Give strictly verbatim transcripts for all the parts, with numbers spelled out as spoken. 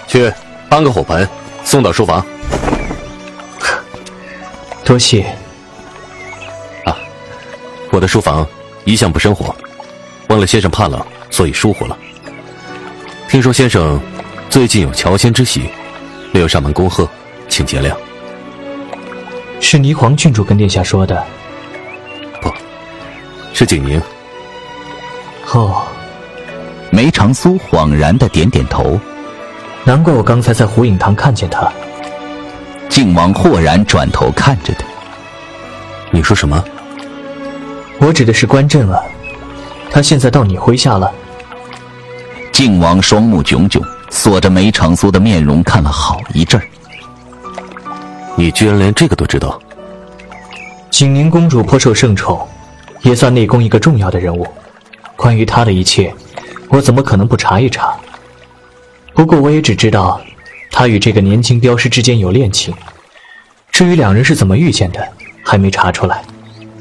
去搬个火盆，送到书房。 多谢。 啊，我的书房一向不生火，忘了先生怕冷，所以疏忽了。听说先生最近有乔迁之喜，没有上门恭贺，请见谅。 是霓凰郡主跟殿下说的？ 不，是景宁。 哦， 梅长苏恍然地点点头。 难怪我刚才在虎影堂看见他。 靖王豁然转头看着他。 你说什么？ 我指的是关震啊，他现在到你麾下了。 靖王双目炯炯，锁着梅长苏的面容看了好一阵儿。 你居然连这个都知道？ 景宁公主颇受圣宠，也算内宫一个重要的人物。关于她的一切，我怎么可能不查一查？不过我也只知道，她与这个年轻镖师之间有恋情。至于两人是怎么遇见的，还没查出来。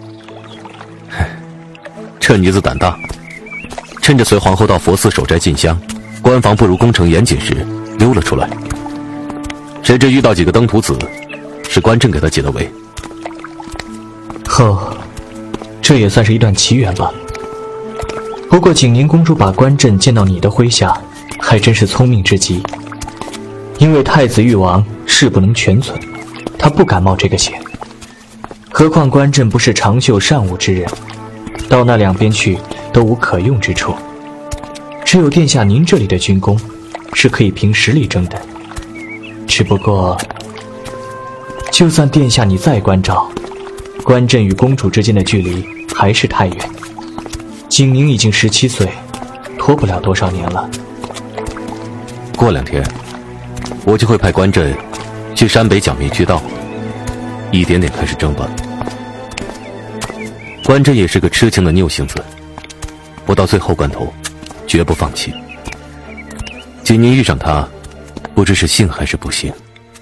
这女子胆大，趁着随皇后到佛寺守斋进香，关防不如工程严谨时溜了出来。谁知遇到几个登徒子，是关震给他解的围。 哦，这也算是一段奇缘吧。不过景宁公主把关震见到你的麾下，还真是聪明之极。因为太子欲亡，事不能全存，她不敢冒这个险。何况关震不是长袖善舞之人，到那两边去都无可用之处。只有殿下您这里的军功，是可以凭实力争的。只不过，就算殿下你再关照，关震与公主之间的距离还是太远。景宁已经十七岁，拖不了多少年了。 过两天，我就会派关震去山北剿灭巨盗，一点点开始争吧。关震也是个痴情的拗性子，不到最后关头，绝不放弃。景宁遇上他，不知是幸还是不幸。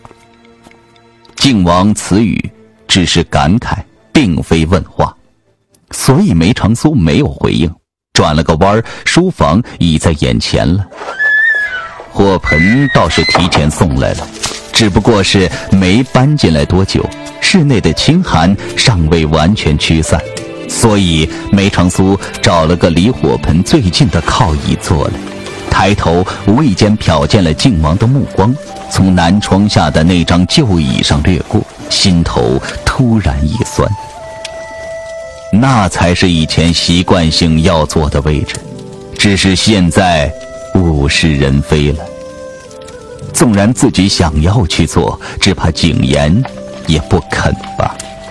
靖王此语只是感慨，并非问话，所以梅长苏没有回应，转了个弯，书房已在眼前了。火盆倒是提前送来了，只不过是没搬进来多久，室内的清寒尚未完全驱散，所以梅长苏找了个离火盆最近的靠椅坐了，抬头无意间瞟见了靖王的目光从南窗下的那张旧椅上掠过，心头突然一酸。那才是以前习惯性要坐的位置，只是现在物是人非了。纵然自己想要去做，只怕景言也不肯吧。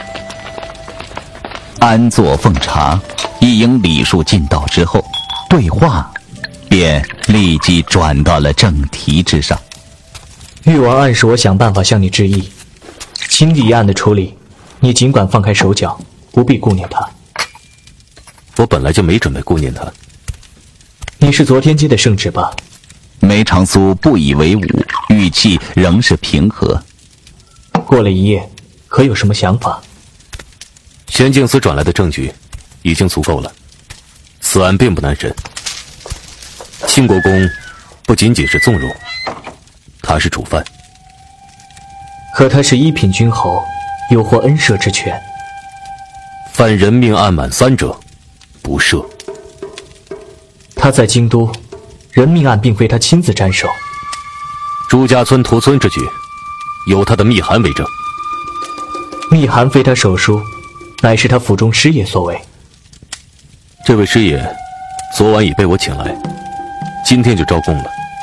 安坐奉茶，一应礼数尽到之后，对话便立即转到了正题之上。 誉王暗示我想办法向你致意，清理一案的处理，你尽管放开手脚，不必顾念他。 我本来就没准备顾念他。 你是昨天接的圣旨吧？ 梅长苏不以为忤，语气仍是平和。 过了一夜，可有什么想法？ 玄镜司转来的证据已经足够了，此案并不难审。庆国公不仅仅是纵容，他是主犯。 可他是一品君侯，有获恩赦之权。 犯人命案满三者，不赦。 他在京都，人命案并非他亲自沾手。 朱家村屠村之举，有他的密函为证。 密函非他手书，乃是他府中师爷所为。 这位师爷昨晚已被我请来，今天就招供了，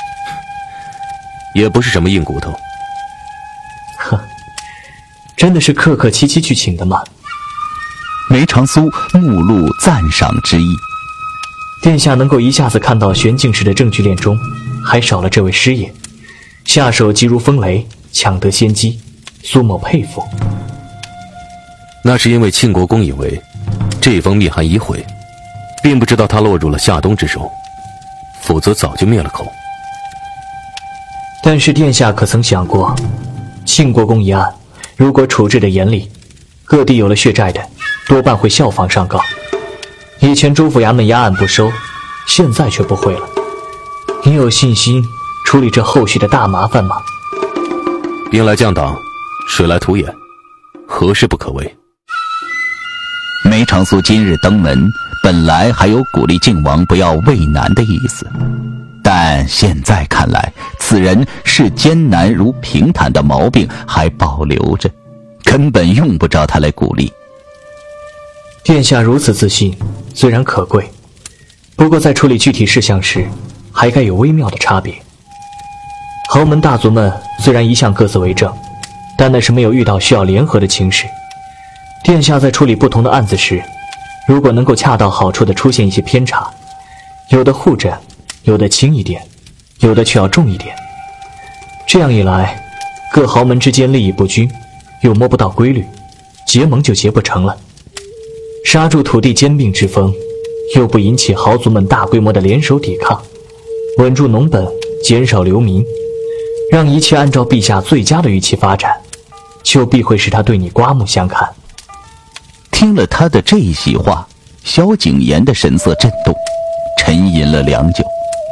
也不是什么硬骨头。 哼，真的是客客气气去请的吗？ 梅长苏目露赞赏之意。 殿下能够一下子看到玄镜时的证据链中，还少了这位师爷，下手急如风雷，抢得先机，苏某佩服。 那是因为庆国公以为这封密函已毁，并不知道他落入了夏冬之手，否则早就灭了口。 但是殿下可曾想过，庆国公一案如果处置的严厉，各地有了血债的多半会效仿上告。以前州府衙门压案不收，现在却不会了。你有信心处理这后续的大麻烦吗？ 兵来将挡，水来土掩，何事不可为？ 梅长苏今日登门，本来还有鼓励靖王不要畏难的意思，但现在看来，此人视艰难如平坦的毛病还保留着，根本用不着他来鼓励。 殿下如此自信，虽然可贵，不过在处理具体事项时，还该有微妙的差别。豪门大族们虽然一向各自为政，但那是没有遇到需要联合的情势。殿下在处理不同的案子时，如果能够恰到好处地出现一些偏差，有的护着，有的轻一点，有的却要重一点，这样一来，各豪门之间利益不均，又摸不到规律，结盟就结不成了。刹住土地兼并之风，又不引起豪族们大规模的联手抵抗，稳住农本，减少流民，让一切按照陛下最佳的预期发展，就必会使他对你刮目相看。 听了他的这一席话，萧景琰的神色震动，沉吟了良久。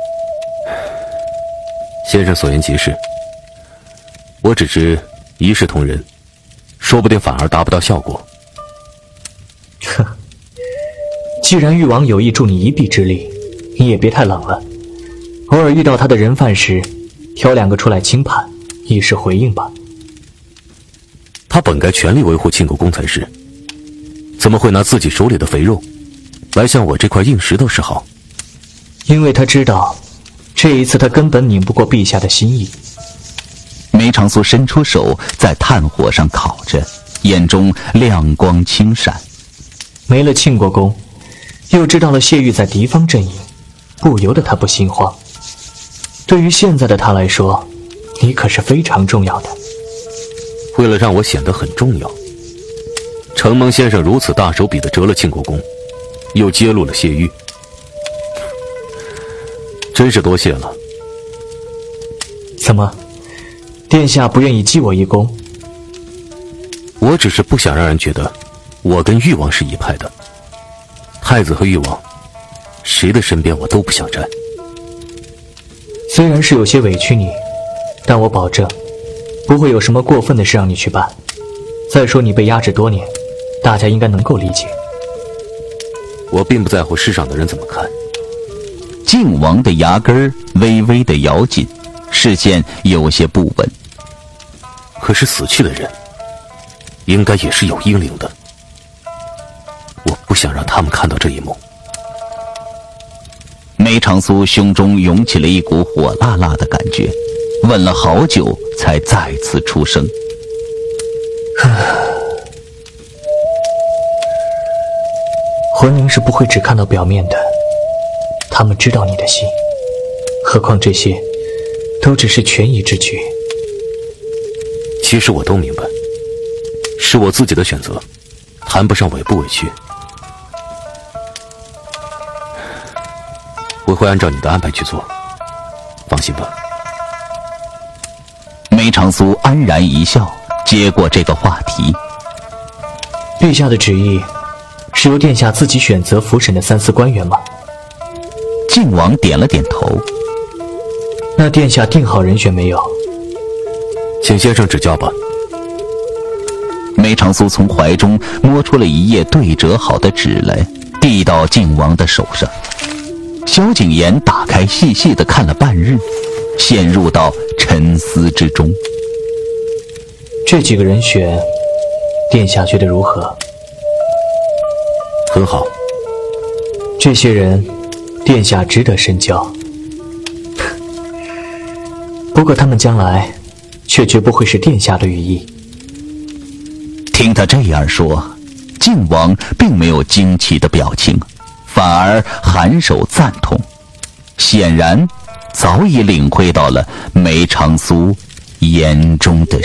先生所言极是，我只知一视同仁，说不定反而达不到效果。 哼，既然誉王有意助你一臂之力，你也别太冷了。偶尔遇到他的人犯时，挑两个出来轻判，以示回应吧。 他本该全力维护庆国公才是，怎么会拿自己手里的肥肉来向我这块硬石头示好？ 因为他知道，这一次他根本拧不过陛下的心意。 梅长苏伸出手在炭火上烤着，眼中亮光轻闪。 没了庆国公，又知道了谢玉在敌方阵营，不由得他不心慌。对于现在的他来说，你可是非常重要的。 为了让我显得很重要，承蒙先生如此大手笔地折了庆国公，又揭露了谢玉，真是多谢了。 怎么，殿下不愿意记我一功？ 我只是不想让人觉得我跟誉王是一派的。太子和誉王，谁的身边我都不想站。 虽然是有些委屈你，但我保证不会有什么过分的事让你去办。再说你被压制多年，大家应该能够理解。 我并不在乎世上的人怎么看。 靖王的牙根微微的咬紧，视线有些不稳。 可是死去的人应该也是有英灵的，我不想让他们看到这一幕。 梅长苏胸中涌起了一股火辣辣的感觉，问了好久才再次出声。 魂灵是不会只看到表面的，他们知道你的心，何况这些都只是权宜之举。 其实我都明白，是我自己的选择，谈不上委不委屈。我会按照你的安排去做，放心吧。 梅长苏安然一笑，接过这个话题。 陛下的旨意是由殿下自己选择辅审的三司官员吗？ 靖王点了点头。 那殿下定好人选没有？ 请先生指教吧。 梅长苏从怀中摸出了一页对折好的纸来，递到靖王的手上。萧景琰打开细细地看了半日，陷入到沉思之中。 这几个人选，殿下觉得如何？ 很好。 这些人，殿下值得深交。不过他们将来却绝不会是殿下的羽翼。 听他这样说，靖王并没有惊奇的表情，反而颔首赞同，显然早已领会到了梅长苏眼中的